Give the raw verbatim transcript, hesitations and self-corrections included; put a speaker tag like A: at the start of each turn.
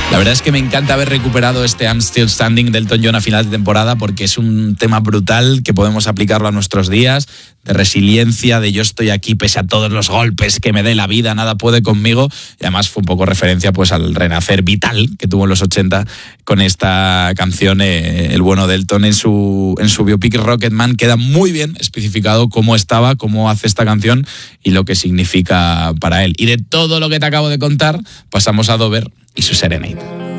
A: La verdad es que me encanta haber recuperado este I'm Still Standing del Elton John a final de temporada, porque es un tema brutal que podemos aplicarlo a nuestros días, de resiliencia, de yo estoy aquí pese a todos los golpes que me dé la vida, nada puede conmigo. Y además fue un poco referencia pues al renacer vital que tuvo en los ochenta con esta canción, eh, el bueno de Elton. En su, en su biopic Rocketman queda muy bien especificado cómo estaba, cómo hace esta canción y lo que significa para él. Y de todo lo que te acabo de contar, pasamos a Dover y su Serenade.